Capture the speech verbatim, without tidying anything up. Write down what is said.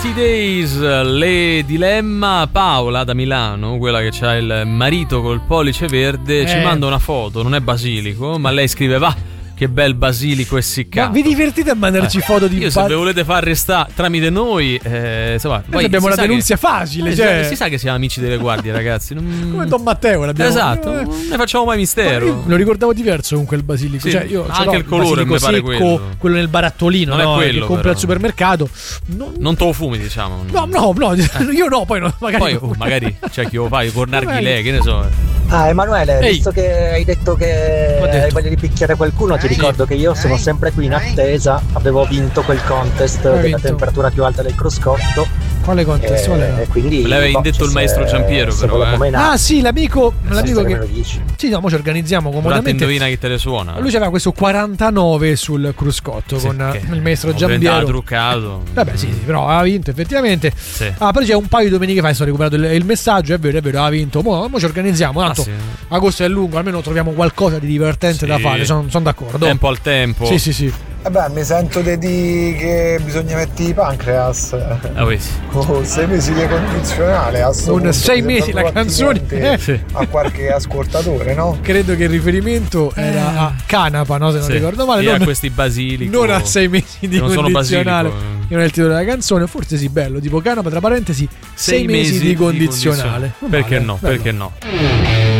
thirty days, le dilemma. Paola da Milano, quella che c'ha il marito col pollice verde, eh. ci manda una foto, non è basilico, ma lei scrive va. Che bel basilico essiccato. Ma vi divertite a mandarci eh, foto di io se vi volete far arrestare tramite noi, eh, insomma, noi abbiamo la denunzia che, facile. Eh, cioè... Si sa che siamo amici delle guardie, ragazzi. Non... Come Don Matteo l'abbiamo. Esatto, eh. non ne facciamo mai mistero. Io lo ricordavo diverso comunque il basilico. Sì, cioè, io anche il colore mi pare secco, quello. Quello nel barattolino, non no, è quello, che compri però. al supermercato. Non, non te lo fumi, diciamo. No, no, no, eh. io no, poi no, magari. Poi oh, magari c'è chi lo fa, con narghilè, che ne so. Ah, Emanuele, Ehi. visto che hai detto che hai voglia di picchiare qualcuno, ti ricordo che io sono sempre qui in attesa. Avevo vinto quel contest Hai della vinto. temperatura più alta del cruscotto. Quale contest? E, e quindi l'avevi boh, indetto il maestro se- Giampiero, se però, volevo eh. menare, Ah, sì, l'amico, l'amico me che. lo dici. Sì, no, mo ci organizziamo Durante comodamente. indovina chi te le suona. Lui aveva questo quarantanove sul cruscotto Sì, con che il maestro ovviamente Giampiero. ha truccato. Vabbè, sì, sì, però ha vinto effettivamente. Sì. Ah, poi c'è un paio di domeniche fa, sto recuperato il, il messaggio, è vero, è vero, ha vinto. Mo, mo ci organizziamo, tanto Ah, sì. agosto è lungo, almeno troviamo qualcosa di divertente Sì. da fare, sono son d'accordo. Tempo al tempo. Sì, sì, sì. Eh beh, mi sento di dire che bisogna mettere i pancreas. Ah, oui. Oh, sei mesi di condizionale. A sto Un punto sei mi mesi sembra la canzone. attinente Eh, sì. a qualche ascoltatore, no? Credo che il riferimento era a Canapa, no? Se non Sì. ricordo male. E a Non, questi basilico. non a sei mesi di non sono condizionale. basilico. Non è il titolo della canzone, forse sì, bello. Tipo Canapa, tra parentesi, sei, Sei mesi, mesi di di condizionale. condizionale. Perché Vale, no? bello. Perché no?